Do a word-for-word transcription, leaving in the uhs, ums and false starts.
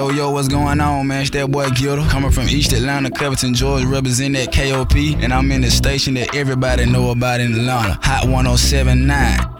Yo, yo, what's going on, man? It's that boy Gilda, coming from East Atlanta, Covington, Georgia, representing that K O P, and I'm in the station that everybody know about in Atlanta, Hot one oh seven point nine.